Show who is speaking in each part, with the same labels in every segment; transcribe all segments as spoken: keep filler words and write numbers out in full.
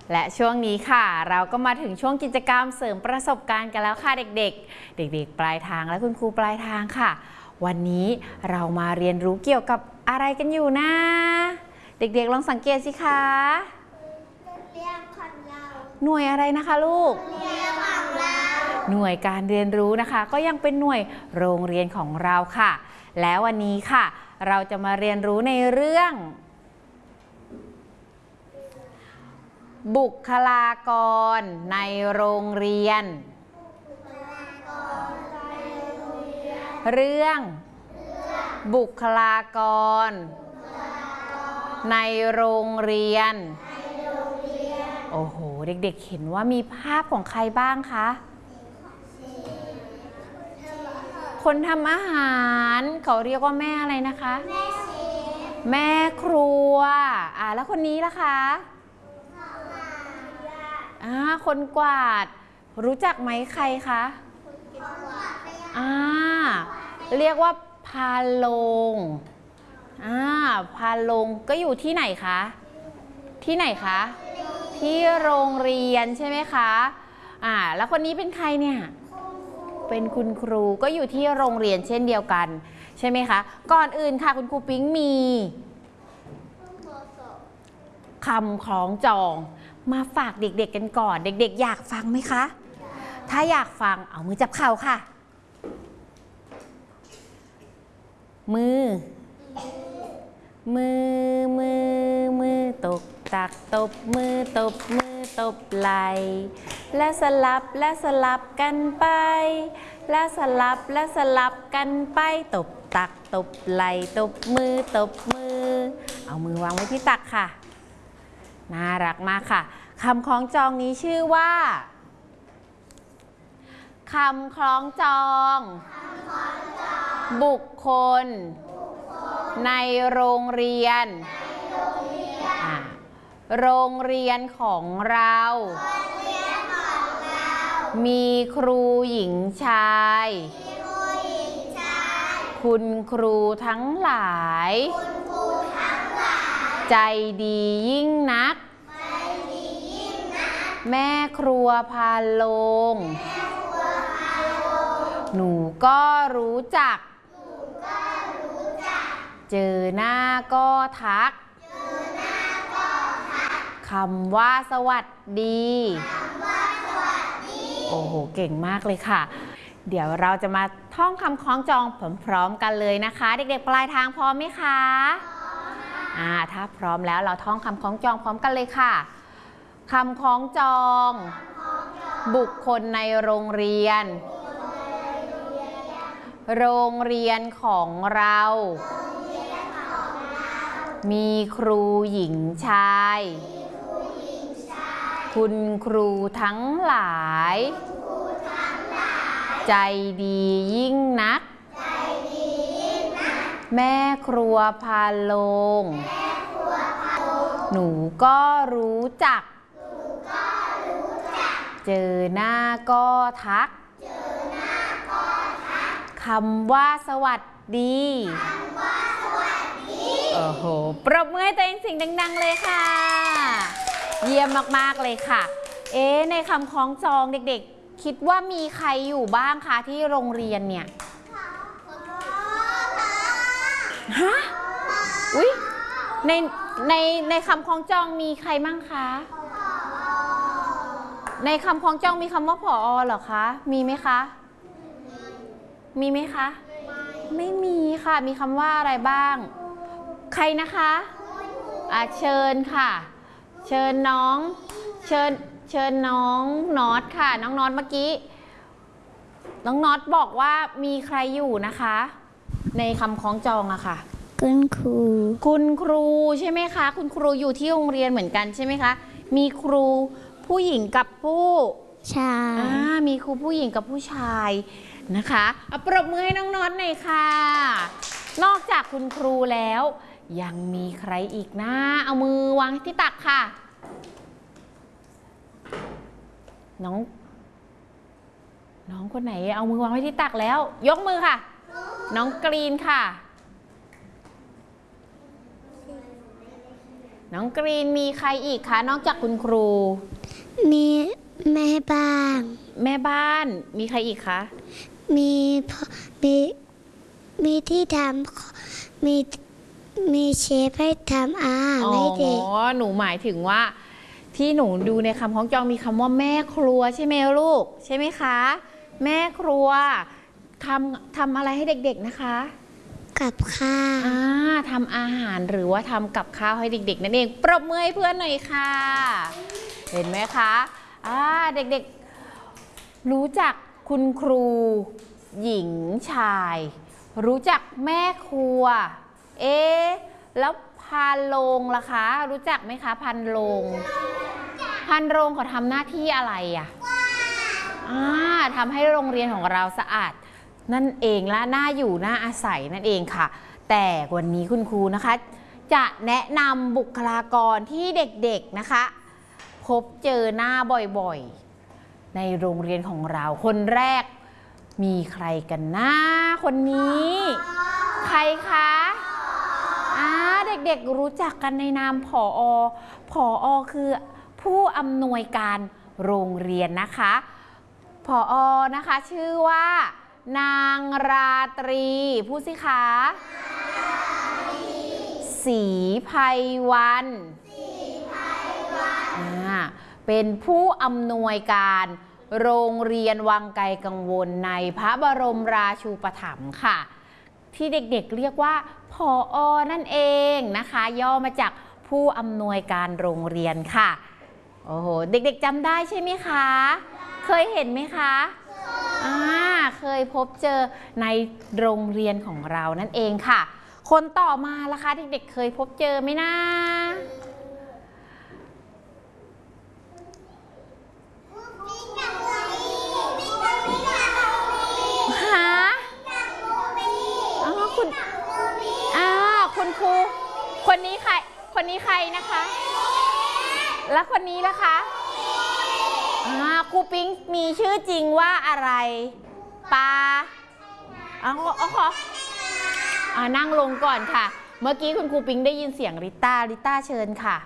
Speaker 1: และช่วงนี้ค่ะเราก็มาถึงช่วงกิจกรรมเสริมประสบการณ์กันแล้วค่ะเด็กๆเด็กๆปลายทางและคุณครูปลายทางค่ะวันนี้เรามาเรียนรู้เกี่ยวกับอะไรกันอยู่นะเด็กๆลองสังเกตสิคะหน่วยอะไรนะคะลูกหน่วยการเรียนรู้นะคะก็ยังเป็นหน่วยโรงเรียนของเราค่ะแล้ววันนี้ค่ะเราจะมาเรียนรู้ในเรื่องบุคลากรในโรงเรียนเรื่องบุคลากรในโรงเรียนโอ้โหเด็กๆเห็นว่ามีภาพของใครบ้างคะคนทำอาหารเขาเรียกว่าแม่อะไรนะคะแม่เชฟแม่ครัวอ่าแล้วคนนี้ล่ะคะอ่าคนกวาดรู้จักไหมใครคะอ่าเรียกว่าพาโลงอ่าพาโลงก็อยู่ที่ไหนคะที่ไหนคะที่โรงเรียนใช่ไหมคะอ่าแล้วคนนี้เป็นใครเนี่ยเป็นคุณครูก็อยู่ที่โรงเรียนเช่นเดียวกันใช่ไหมคะก่อนอื่นค่ะคุณครูปิ๊งมีคำคล้องจองมาฝากเด็กๆกันก่อนเด็กๆอยากฟังไหมคะถ้าอยากฟังเอามือจับเข่าค่ะมือมือมือมือตกตักตบมือตบมือตบไหลและสลับและสลับกันไปและสลับและสลับกันไปตบตักตบไหลตบมือตบมือเอามือวางไว้ที่ตักค่ะน่ารักมากค่ะคำคล้องจองนี้ชื่อว่าคำคล้องจองบุคคลในโรงเรียนโรงเรียนของเรามีครูหญิงชายคุณครูทั้งหลายใจดียิ่งนักแม่ครัวพาโลงหนูก็รู้จักเจอหน้าก็ทักคำว่าสวัสดีโอ้โหเก่งมากเลยค่ะเดี๋ยวเราจะมาท่องคำคล้องจองพร้อมๆกันเลยนะคะเด็กๆปลายทางพร้อมไหมคะอ่าถ้าพร้อมแล้วเราท่องคำคล้องจองพร้อมกันเลยค่ะคำคล้องจองบุคคลในโรงเรียนโรงเรียนของเรามีครูหญิงชายคุณครูทั้งหลายใจดียิ่งนักแม่ครัวพาโลงหนูก็รู้จักเจอหน้าก็ทักคำว่าสวัสดีโอ้โหปรบมือให้ตัวเองเสียงดังๆเลยค่ะเยี่ยมมากๆเลยค่ะเอ๊ะในคำคล้องจองเด็กๆคิดว่ามีใครอยู่บ้างคะที่โรงเรียนเนี่ยฮะอุ๊ยในในในคำคล้องจองมีใครมั่งคะในคำคล้องจองมีคำว่าผอ.เหรอคะมีไหมคะมีไหมคะไม่มีค่ะมีคำว่าอะไรบ้างใครนะคะอ่ะเชิญค่ะเชิญน้องเชิญเชิญน้องน็อตค่ะน้องน็อตเมื่อกี้น้องน็อตบอกว่ามีใครอยู่นะคะในคำคล้องจองอะค่ะคุณครูคุณครูใช่ไหมคะคุณครูอยู่ที่โรงเรียนเหมือนกันใช่ไหมคะมีครูผู้หญิงกับผู้ชายอ่ามีครูผู้หญิงกับผู้ชายนะคะเอาปรบมือให้น้องน็อตหน่อยค่ะนอกจากคุณครูแล้วยังมีใครอีกนะเอามือวางที่ตักค่ะน้องน้องคนไหนเอามือวางไว้ที่ตักแล้วยกมือค่ะน้องกรีนค่ะน้องกรีนมีใครอีกคะนอกจากคุณครู
Speaker 2: มีแม่บ้าน
Speaker 1: แม่บ้านมีใครอีกคะ
Speaker 2: มีพ่อมีมีที่ทำมีมีเชฟให้ทำอาหารให้เด็ก
Speaker 1: อ๋อหนูหมายถึงว่าที่หนูดูในคำพ้องจองมีคำว่าแม่ครัวใช่ไหมลูกใช่ไหมคะ แม่ครัวทำทำอะไรให้เด็กๆนะคะ
Speaker 2: กับข้าว
Speaker 1: อ่าทำอาหารหรือว่าทำกับข้าวให้เด็กๆนั่นเองปรบมือให้เพื่อนหน่อยค่ะ เห็นไหมคะอ่าเด็กๆรู้จักคุณครูหญิงชาย รู้จักแม่ครัวเอ๊ะแล้วพันโรงล่ะคะรู้จักไหมคะพันโรงพันโรงเขาทำหน้าที่อะไรอ่ะอ่าทำให้โรงเรียนของเราสะอาดนั่นเองและน่าอยู่น่าอาศัยนั่นเองค่ะแต่วันนี้คุณครูนะคะจะแนะนำบุคลากรที่เด็กๆนะคะพบเจอหน้าบ่อยๆในโรงเรียนของเราคนแรกมีใครกันนะคนนี้ใครคะอ่าเด็กๆรู้จักกันในนามผอ.ผอ.คือผู้อำนวยการโรงเรียนนะคะผอ.นะคะชื่อว่านางราตรีผู้สิคะศรีไพวันเป็นผู้อำนวยการโรงเรียนวังไกลกังวลในพระบรมราชูปถัมภ์ค่ะที่เด็กๆเรียกว่าผอ.นั่นเองนะคะย่อมาจากผู้อำนวยการโรงเรียนค่ะโอ้โหเด็กๆจำได้ใช่ไหมคะเคยเห็นไหมคะอ่าเคยพบเจอในโรงเรียนของเรานั่นเองค่ะคนต่อมาล่ะคะเด็กๆเคยพบเจอไหมนะหาอ๋อคุณอ่าคุณครูคนนี้ใครคนนี้ใครนะคะแล้วคนนี้ล่ะคะครูปิ๊งมีชื่อจริงว่าอะไรปาอ๋ออ๋อขอนั่งลงก่อนค่ะเมื่อกี้คุณครูปิ๊งได้ยินเสียงริต้าริต้าเชิญค่ะ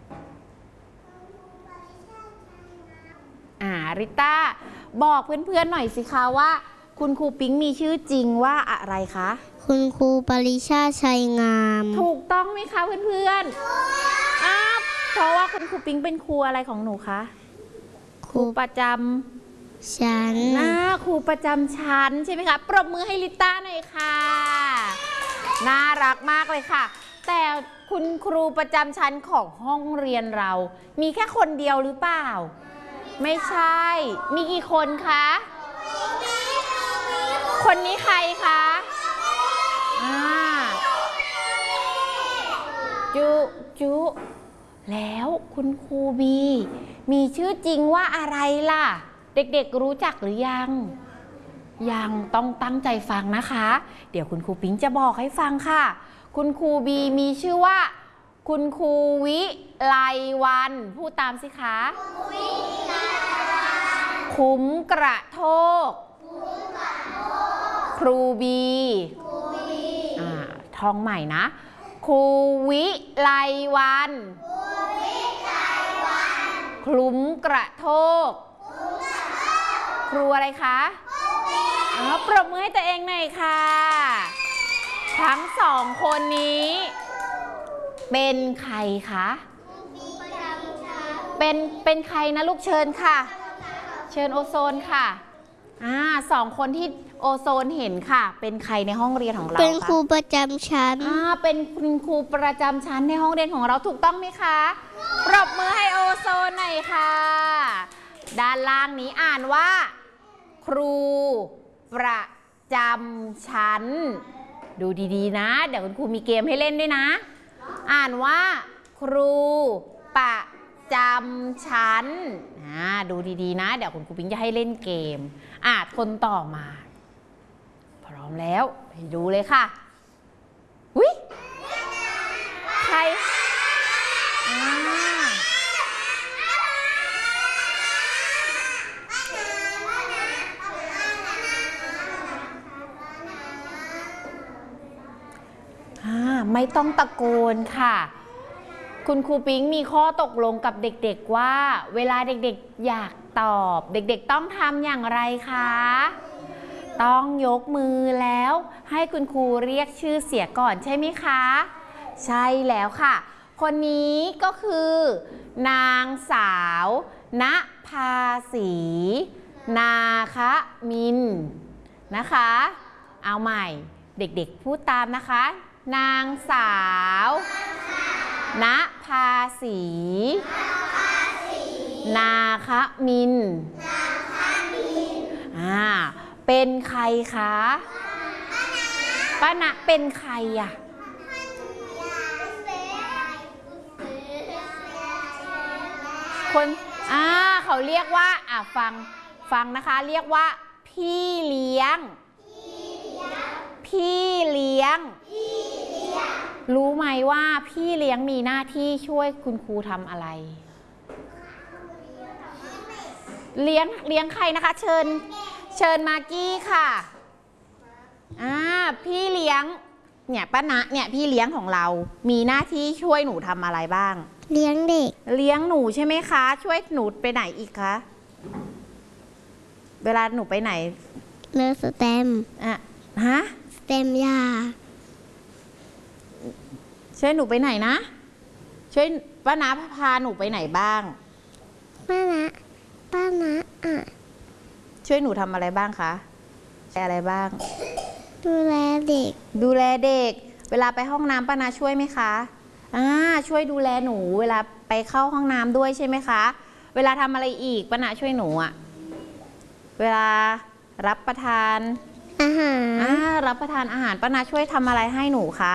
Speaker 1: อ่าริต้าบอกเพื่อนๆหน่อยสิคะว่าคุณครูปิ๊งมีชื่อจริงว่าอะไรคะ
Speaker 2: คุณครูปริชาชัยงาม
Speaker 1: ถูกต้องไหมคะเพื่อนๆอ้าวเพราะว่าคุณครูปิ๊งเป็นครูอะไรของหนูคะครูประจำ
Speaker 2: ชั้น
Speaker 1: นะครูประจำชั้นใช่ไหมคะปรบมือให้ลิต้าหน่อยค่ะน่ารักมากเลยค่ะแต่คุณครูประจำชั้นของห้องเรียนเรามีแค่คนเดียวหรือเปล่าไม่ใช่มีกี่คนคะคนนี้ใครคะอ่าจุจุแล้วคุณครูบีมีชื่อจริงว่าอะไรล่ะเด็กๆรู้จักหรือยังยังต้องตั้งใจฟังนะคะเดี๋ยวคุณครูปิ๊งจะบอกให้ฟังค่ะคุณครูบีมีชื่อว่าคุณครูวิไลวันพูดตามสิคะคุ้มกระโทกครูบีอ่าท่องใหม่นะครูวิไลวันคลุ้มกระโทกครูอะไรคะอ๋อปรบมือให้ตัวเองหน่อยค่ะทั้งสองคนนี้เป็นใครคะเป็นเป็นใครนะลูกเชิญค่ะเชิญโอโซนค่ะอ่าสองคนที่โอโซนเห็นค่ะเป็นใครในห้องเรียนของเรา
Speaker 2: เป็นครูประจำชั้น
Speaker 1: อ่าเป็นคุณครูประจำชั้นในห้องเรียนของเราถูกต้องไหมคะปรบมือให้โอโซนหน่อยค่ะด้านล่างนี้อ่านว่าครูประจำชั้นดูดีๆนะเดี๋ยวคุณครูมีเกมให้เล่นด้วยนะอ่านว่าครูประจำชั้นอ่าดูดีๆนะเดี๋ยวคุณครูปิ๊งจะให้เล่นเกมอ่านคนต่อมาพร้อมแล้วไปดูเลยค่ะอุ๊ยใครอ่าไม่ต้องตะโกนค่ะคุณครูปิ๊งมีข้อตกลงกับเด็กๆว่าเวลาเด็กๆอยากตอบเด็กๆต้องทำอย่างไรคะต้องยกมือแล้วให้คุณครูเรียกชื่อเสียก่อนใช่ไหมคะใช่แล้วค่ะคนนี้ก็คือ นางสาวณภาษีนาคะมินนะคะเอาใหม่เด็กๆพูดตามนะคะนางสาวณภาษีนาคะมินอ่าเป็นใครคะป้าณะเป็นใครอะคนอ่าเขาเรียกว่าอ่ะฟังฟังนะคะเรียกว่าพี่เลี้ยงพี่เลี้ยงรู้ไหมว่าพี่เลี้ยงมีหน้าที่ช่วยคุณครูทำอะไรเลี้ยงเลี้ยงใครนะคะเชิญเชิญมากกี้ค่ะอ่าพี่เลี้ยงเนี่ยป้าณะเนี่ยพี่เลี้ยงของเรามีหน้าที่ช่วยหนูทำอะไรบ้าง
Speaker 2: เลี้ยงเด็ก
Speaker 1: เลี้ยงหนูใช่ไหมคะช่วยหนูไปไหนอีกคะเวลาหนูไปไหน
Speaker 2: เลือกสแตม
Speaker 1: อ่ะฮะ
Speaker 2: สแตมยา
Speaker 1: ช่วยหนูไปไหนนะช่วยป้าณะพาหนูไปไหนบ้าง
Speaker 2: ป้าณะป้าณะอ่ะ
Speaker 1: ช่วยหนูทำอะไรบ้างคะอะไรบ้าง
Speaker 2: ดูแลเด็ก
Speaker 1: ดูแลเด็กเวลาไปห้องน้ำป้าณะช่วยไหมคะอ่าช่วยดูแลหนูเวลาไปเข้าห้องน้ำด้วยใช่ไหมคะเวลาทำอะไรอีกป้าณะช่วยหนูอ่ะเวลารับประทาน
Speaker 2: อาหาร
Speaker 1: อ่ารับประทานอาหารป้าณะช่วยทำอะไรให้หนูคะ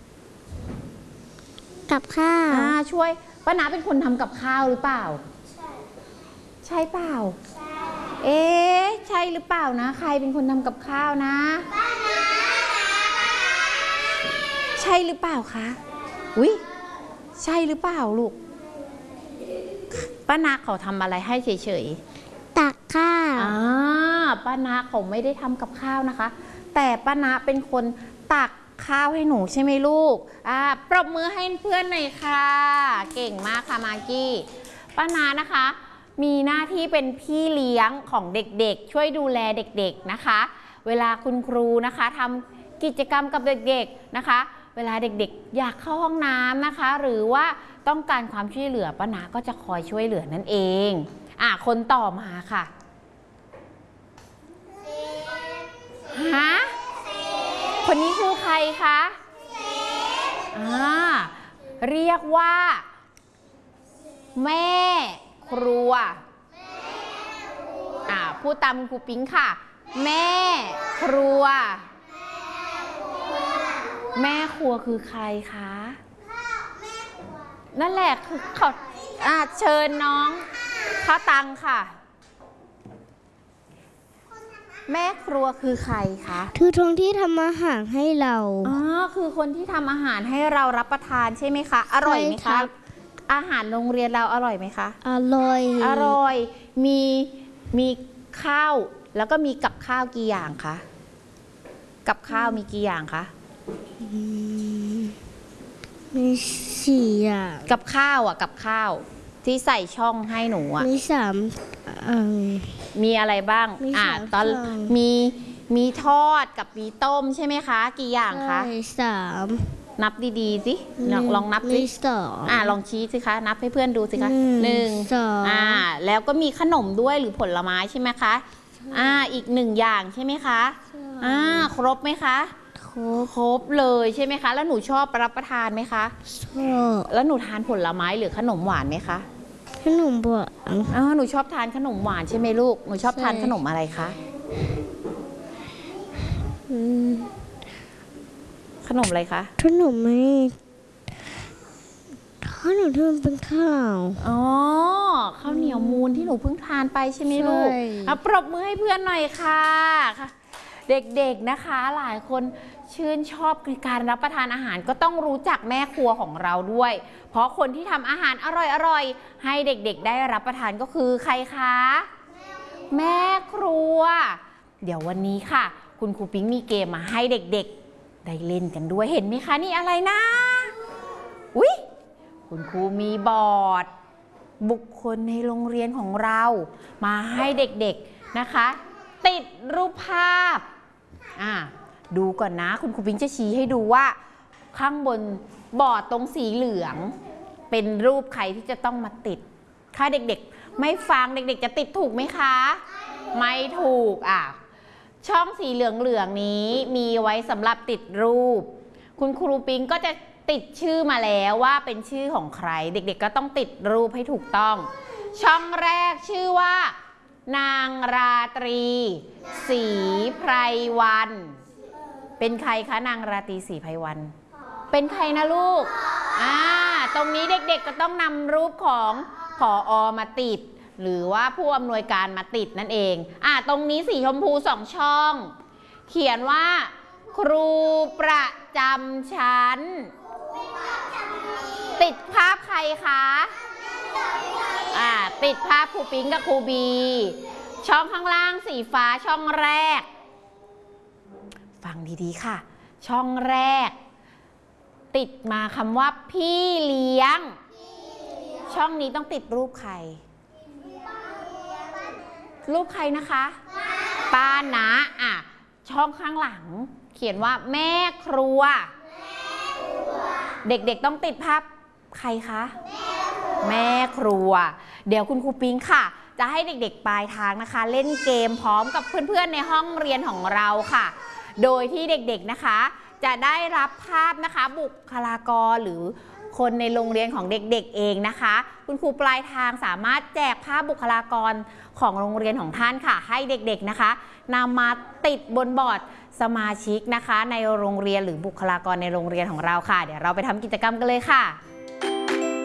Speaker 2: กับข้าว
Speaker 1: อ่าช่วยป้าณะเป็นคนทำกับข้าวหรือเปล่าใช่ใช่เปล่าใช่เอ๊ะใช่หรือเปล่านะใครเป็นคนทำกับข้าวนะป้าณะใช่หรือเปล่าคะอุ๊ยใช่หรือเปล่าลูกป้าณะเขาทำอะไรให้เฉย
Speaker 2: ๆตักข้าว
Speaker 1: อ่าป้าณะเขาไม่ได้ทำกับข้าวนะคะแต่ป้าณะเป็นคนตักข้าวให้หนูใช่ไหมลูกอ่าปรบมือให้เพื่อนหน่อยค่ะเก่งมากค่ะมากกี้ป้าณะนะคะมีหน้าที่เป็นพี่เลี้ยงของเด็กๆช่วยดูแลเด็กๆนะคะเวลาคุณครูนะคะทำกิจกรรมกับเด็กๆนะคะเวลาเด็กๆอยากเข้าห้องน้ำนะคะหรือว่าต้องการความช่วยเหลือป้าณะก็จะคอยช่วยเหลือนั่นเองอ่ะคนต่อมาค่ะฮะคนนี้คือใครคะอ่าเรียกว่าแม่ครัวอ่าพูดตามครูปิ๊งค่ะแม่ครัวแม่ครัวคือใครคะนั่นแหละคือเขาอ่าเชิญน้องข้าวตังค่ะแม่ครัวคือใครคะ
Speaker 2: คือคนที่ทำอาหารให้เรา
Speaker 1: อ๋อคือคนที่ทำอาหารให้เรารับประทานใช่ไหมคะอร่อยไหมคะอาหารโรงเรียนเราอร่อยไหมคะ
Speaker 2: อร่อย
Speaker 1: อร่อยมีมีข้าวแล้วก็มีกับข้าวกี่อย่างคะกับข้าวมีกี่อย่างคะ
Speaker 2: มีสี่อย่าง
Speaker 1: กับข้าวอ่ะกับข้าวที่ใส่ช่องให้หนูอ่ะ
Speaker 2: มีสาม
Speaker 1: มีอะไรบ้างอ่าตอนมีมีทอดกับมีต้มใช่ไหมคะกี่อย่างคะ
Speaker 2: สาม
Speaker 1: นับดีๆสิลองนับสิ
Speaker 2: สอง
Speaker 1: อ่าลองชี้สิคะนับให้เพื่อนดูสิคะหนึ่ง
Speaker 2: สอง
Speaker 1: อ่าแล้วก็มีขนมด้วยหรือผลไม้ใช่ไหมคะอ่าอีกหนึ่งอย่างใช่ไหมคะอ่าครบไหมคะ
Speaker 2: ครบ
Speaker 1: ครบเลยใช่ไหมคะแล้วหนูชอบรับประทานไหมคะ
Speaker 2: ชอบ
Speaker 1: แล้วหนูทานผลไม้หรือขนมหวานไหมคะ
Speaker 2: ขนมหวาน
Speaker 1: อ๋อหนูชอบทานขนมหวานใช่ไหมลูกหนูชอบทานขนมอะไรคะขนมอะไรคะ
Speaker 2: ขนมไม่ขนมที่มันเป็นข้าว
Speaker 1: อ๋อข้าวเหนียวมูนที่หนูเพิ่งทานไปใช่ไหมลูกอ่ะปรบมือให้เพื่อนหน่อยค่ะเด็กๆนะคะหลายคนชื่นชอบการรับประทานอาหารก็ต้องรู้จักแม่ครัวของเราด้วยเพราะคนที่ทำอาหารอร่อยๆให้เด็กๆได้รับประทานก็คือใครคะแม่ครัวเดี๋ยววันนี้ค่ะคุณครูปิ๊งมีเกมมาให้เด็กๆได้เล่นกันด้วยเห็นไหมคะนี่อะไรนะอุ๊ยคุณครูมีบอร์ดบุคคลในโรงเรียนของเรามาให้เด็กๆนะคะ ติดรูปภาพอ่าดูก่อนนะคุณครูปิงจะชี้ให้ดูว่าข้างบนบอร์ดตรงสีเหลืองเป็นรูปใครที่จะต้องมาติดถ้าเด็กๆไม่ฟังเด็กๆจะติดถูกไหมคะไม่ถูกอ่ะช่องสีเหลืองๆนี้มีไว้สำหรับติดรูปคุณครูปิงก็จะติดชื่อมาแล้วว่าเป็นชื่อของใครเด็กๆก็ต้องติดรูปให้ถูกต้องช่องแรกชื่อว่านางราตรีศรีไพรวันเป็นใครคะนางราตรีศรีไพรวันเป็นใครนะลูกอ่าตรงนี้เด็กๆก็ต้องนำรูปของผอ.มาติดหรือว่าผู้อำนวยการมาติดนั่นเองอ่าตรงนี้สีชมพูสองช่องเขียนว่าครูประจำชั้นติดภาพใครคะอ่าติดภาพครูปิ๊งกับครูบีช่องข้างล่างสีฟ้าช่องแรกฟังดีๆค่ะช่องแรกติดมาคำว่าพี่เลี้ยงช่องนี้ต้องติดรูปใครรูปใครนะคะป้านะอ่ะช่องข้างหลังเขียนว่าแม่ครัวเด็กๆต้องติดภาพใครคะแม่ครัวเดี๋ยวคุณครูปิ๊งค่ะจะให้เด็กๆปลายทางนะคะเล่นเกมพร้อมกับเพื่อนๆในห้องเรียนของเราค่ะโดยที่เด็กๆนะคะจะได้รับภาพนะคะบุคลากรหรือคนในโรงเรียนของเด็กๆเองนะคะคุณครูปลายทางสามารถแจกภาพบุคลากรของโรงเรียนของท่านค่ะให้เด็กๆนะคะนำมาติดบนบอร์ดสมาชิกนะคะในโรงเรียนหรือบุคลากรในโรงเรียนของเราค่ะเดี๋ยวเราไปทำกิจกรรมกันเลยค่ะ